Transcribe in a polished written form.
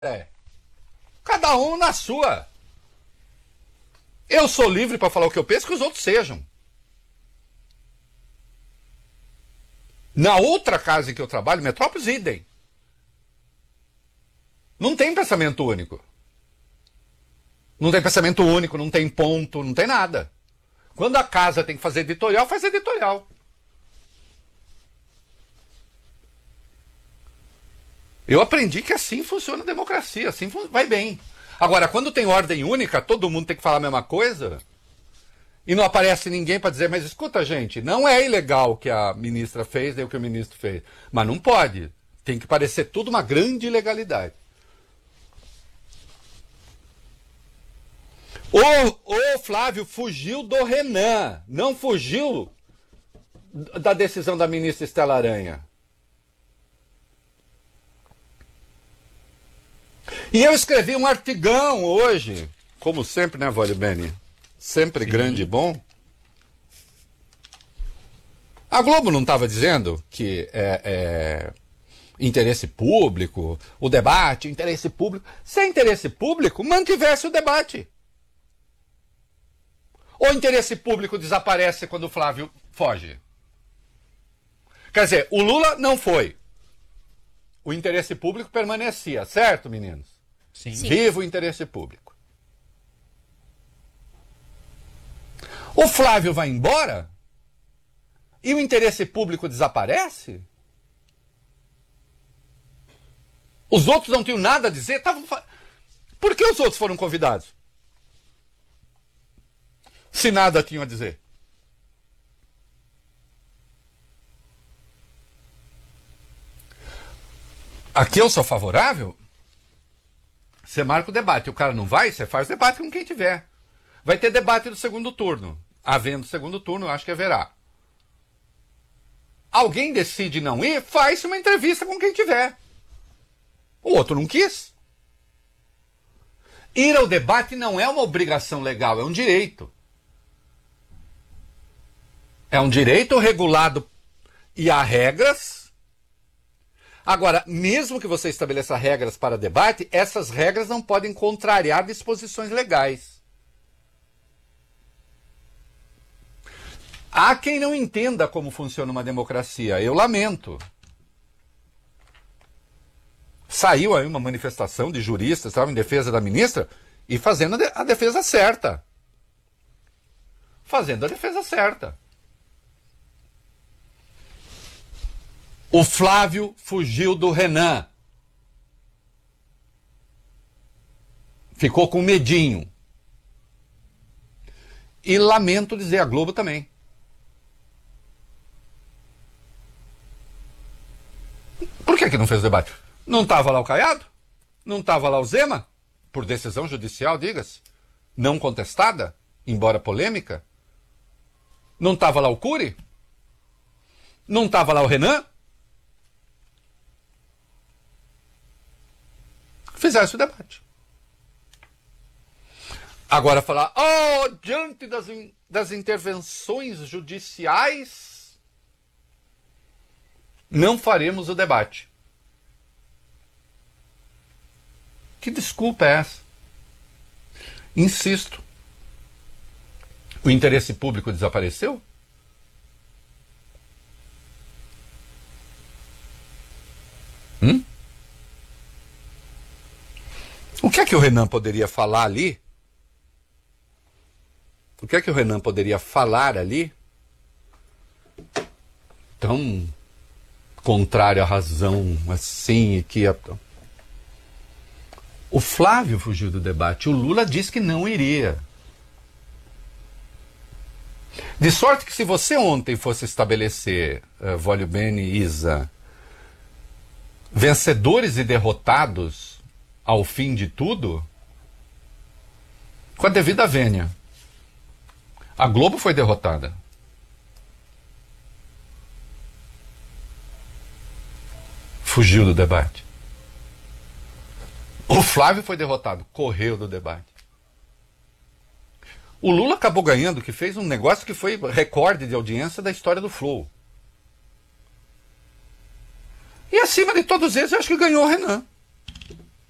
É. Cada um na sua. Eu sou livre para falar o que eu penso, que os outros sejam. Na outra casa em que eu trabalho, Metrópolis, idem. Não tem pensamento único. Não tem pensamento único, não tem ponto, não tem nada. Quando a casa tem que fazer editorial, faz editorial. Eu aprendi que assim funciona a democracia, assim vai bem. Agora, quando tem ordem única, todo mundo tem que falar a mesma coisa, e não aparece ninguém para dizer, mas escuta, gente, não é ilegal o que a ministra fez, nem o que o ministro fez. Mas não pode. Tem que parecer tudo uma grande ilegalidade. O Flávio fugiu do Renan, não fugiu da decisão da ministra Estela Aranha. E eu escrevi um artigão hoje, como sempre, né, Vólio Beni? Sempre Sim. Grande e bom. A Globo não estava dizendo que interesse público, o debate, interesse público. Se é interesse público, mantivesse o debate. Ou interesse público desaparece quando o Flávio foge? Quer dizer, o Lula não foi. O interesse público permanecia, certo, meninos? Sim. Viva o interesse público. O Flávio vai embora e o interesse público desaparece? Os outros não tinham nada a dizer? Por que os outros foram convidados? Se nada tinham a dizer. Aqui eu sou favorável. Você marca o debate. O cara não vai, você faz debate com quem tiver. Vai ter debate do segundo turno. Havendo segundo turno, eu acho que haverá. Alguém decide não ir, faz uma entrevista com quem tiver. O outro não quis. Ir ao debate não é uma obrigação legal, é um direito. É um direito regulado e há regras. Agora, mesmo que você estabeleça regras para debate, essas regras não podem contrariar disposições legais. Há quem não entenda como funciona uma democracia. Eu lamento. Saiu aí uma manifestação de juristas, estavam em defesa da ministra e fazendo a defesa certa. Fazendo a defesa certa. O Flávio fugiu do Renan. Ficou com medinho. E lamento dizer, a Globo também. Por que não fez o debate? Não estava lá o Caiado? Não estava lá o Zema? Por decisão judicial, diga-se. Não contestada, embora polêmica. Não estava lá o Cury? Não estava lá o Renan? Fizesse o debate. Agora falar, diante das intervenções judiciais, não faremos o debate. Que desculpa é essa? Insisto. O interesse público desapareceu? O que é que o Renan poderia falar ali? O que é que o Renan poderia falar ali? Tão contrário à razão, assim, e que... O Flávio fugiu do debate. O Lula disse que não iria. De sorte que se você ontem fosse estabelecer, Vólio Beni e Isa, vencedores e derrotados ao fim de tudo, com a devida vênia. A Globo foi derrotada. Fugiu do debate. O Flávio foi derrotado, correu do debate. O Lula acabou ganhando, que fez um negócio que foi recorde de audiência da história do Flow. E acima de todos eles, eu acho que ganhou o Renan.